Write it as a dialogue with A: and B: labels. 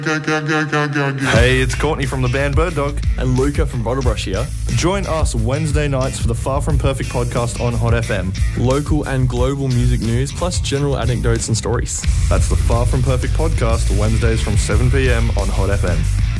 A: Hey, it's Courtney from the band Bird Dog.
B: And Luca from Bottlebrush here.
A: Join us Wednesday nights for the Far From Perfect podcast on Hot FM.
B: Local and global music news, plus general anecdotes and stories.
A: That's the Far From Perfect podcast, Wednesdays from 7 p.m. on Hot FM.